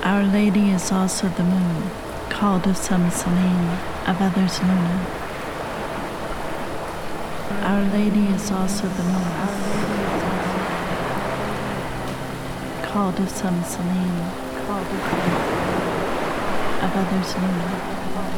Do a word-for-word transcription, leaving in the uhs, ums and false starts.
Our Lady is also the moon, called of some Selene, of others Luna. Our Lady is also the moon, called of some Selene, of others Luna.